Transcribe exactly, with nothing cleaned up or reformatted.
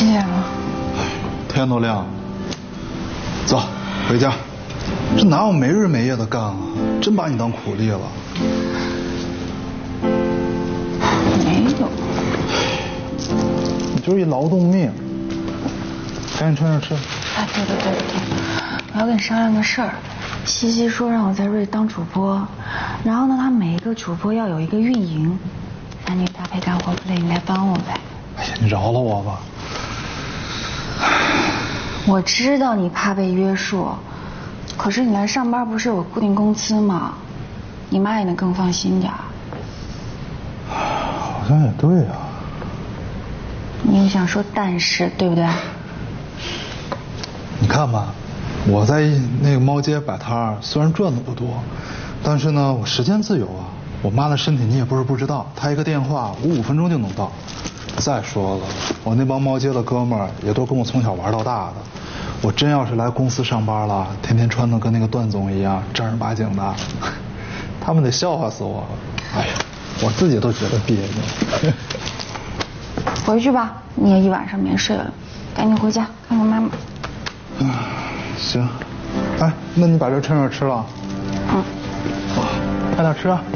几点了？ 天都亮了。走，回家。这哪有没日没夜的干啊？真把你当苦力了。 没有。 你就是一劳动命。赶紧穿上吃。 哎，对对对对对，我要跟你商量个事儿。西西说让我在瑞当主播，然后呢，他每一个主播要有一个运营，男女搭配干活不累，你来帮我呗。 哎呀，你饶了我吧。 我知道你怕被约束，可是你来上班不是有固定工资吗？你妈也能更放心点。 好像也对啊。 你又想说但是，对不对？ 你看吧，我在那个猫街摆摊儿，虽然赚的不多，但是呢，我时间自由啊。我妈的身体你也不是不知道，她一个电话，我五分钟就能到。再说了，我那帮猫街的哥们儿也都跟我从小玩到大的。我真要是来公司上班了，天天穿的跟那个段总一样正儿八经的，他们得笑话死我了。哎呀，我自己都觉得别扭。 回去吧，你也一晚上没睡了，赶紧回家看看妈妈。 啊，行。哎，那你把这趁热吃了。 嗯。 快点吃啊。